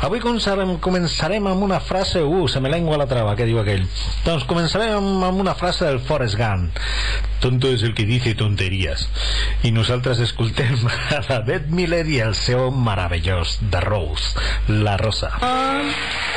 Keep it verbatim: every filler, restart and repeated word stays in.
Avui començarem, començarem amb una frase, uh, se me lengua la trava, que diu aquell. Doncs començarem amb una frase del Forrest Gump. Tonto és el que dice tonteries. I nosaltres escoltem a la Beth Miller i el seu meravellós The Rose, la rosa.